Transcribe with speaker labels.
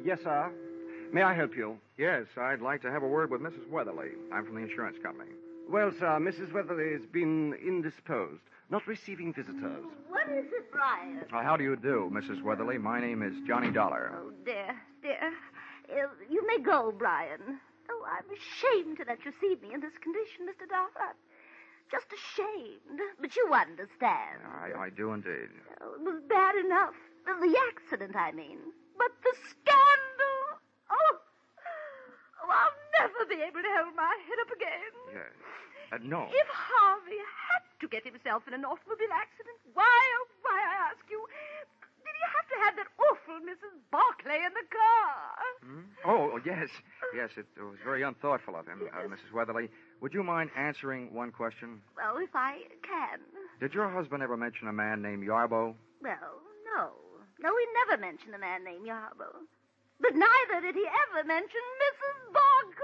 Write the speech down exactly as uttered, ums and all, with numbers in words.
Speaker 1: Yes, sir. May I help you?
Speaker 2: Yes, I'd like to have a word with Missus Weatherly. I'm from the insurance company.
Speaker 1: Well, sir, Missus Weatherly has been indisposed, not receiving visitors.
Speaker 3: What is it, Brian?
Speaker 2: Uh, how do you do, Missus Weatherly? My name is Johnny Dollar.
Speaker 3: Oh, dear, dear. Uh, you may go, Brian. Oh, I'm ashamed to let you see me in this condition, Mister Dollar. I'm just ashamed. But you understand.
Speaker 2: I, I do indeed.
Speaker 3: Oh, it was bad enough. The accident, I mean. But the scandal. Oh, oh, I'll never be able to hold my head up again.
Speaker 2: Yes. Uh, no.
Speaker 3: If Harvey had to get himself in an automobile accident, why, oh, why, I ask you, did he have to have that awful Missus Barclay in the car?
Speaker 2: Hmm? Oh, yes. Yes, it, it was very unthoughtful of him,
Speaker 3: Yes.
Speaker 2: uh, Missus Weatherly. Would you mind answering one question?
Speaker 3: Well, if I can.
Speaker 2: Did your husband ever mention a man named Yarbo?
Speaker 3: Well, no. No, he never mentioned a man named Yarbo. But neither did he ever mention Missus Barclay.